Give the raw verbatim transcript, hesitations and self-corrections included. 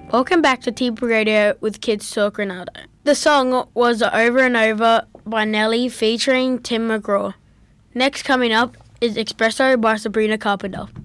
Welcome back to T B Radio with Kids Talk Ronaldo. The song was Over and Over by Nelly featuring Tim McGraw. Next coming up is Espresso by Sabrina Carpenter.